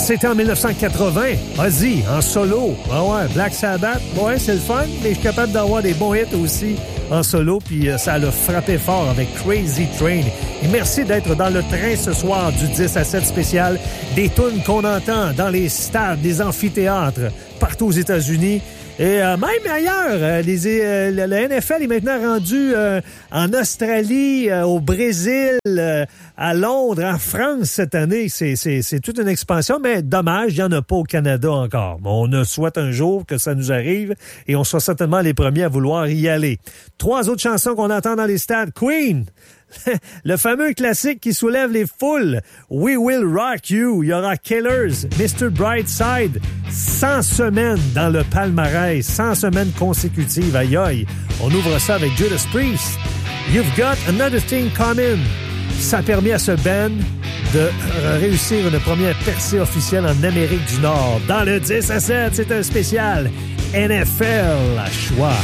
c'était en 1980. Ozzy, en solo. Ah ouais, Black Sabbath, ouais, c'est le fun, mais je suis capable d'avoir des bons hits aussi en solo, puis ça l'a frappé fort avec Crazy Train. Et merci d'être dans le train ce soir du 10 à 7 spécial, des tunes qu'on entend dans les stades, des amphithéâtres, partout aux États-Unis. Et même ailleurs, le NFL est maintenant rendu en Australie, au Brésil, à Londres, en France cette année. C'est toute une expansion, mais dommage, il n'y en a pas au Canada encore. On souhaite un jour que ça nous arrive et on sera certainement les premiers à vouloir y aller. 3 autres chansons qu'on entend dans les stades. Queen, le fameux classique qui soulève les foules. We Will Rock You. Il y aura Killers, Mr. Brightside. 100 semaines dans le palmarès. 100 semaines consécutives. Aïe aïe. On ouvre ça avec Judas Priest. You've Got Another Thing Coming. Ça a permis à ce band de réussir une première percée officielle en Amérique du Nord. Dans le 10 à 7, c'est un spécial NFL à choix.